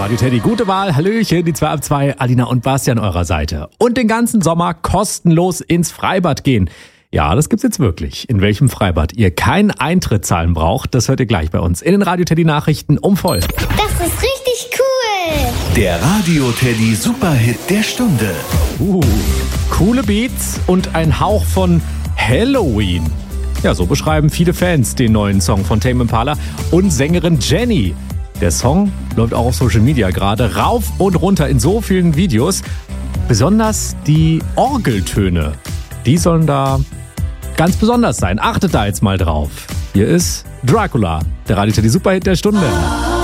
Radio Teddy, gute Wahl, Hallöchen, die 2 ab 2, Alina und Basti an eurer Seite. Und den ganzen Sommer kostenlos ins Freibad gehen. Ja, das gibt's jetzt wirklich. In welchem Freibad ihr keinen Eintritt zahlen braucht, das hört ihr gleich bei uns in den Radio Teddy Nachrichten um voll. Das ist richtig cool. Der Radio Teddy Superhit der Stunde. Coole Beats und ein Hauch von Halloween. Ja, so beschreiben viele Fans den neuen Song von Tame Impala und Sängerin Jenny. Der Song läuft auch auf Social Media gerade rauf und runter in so vielen Videos. Besonders die Orgeltöne, die sollen da ganz besonders sein. Achtet da jetzt mal drauf. Hier ist Dracula, der Radio Teddy Superhit der Stunde.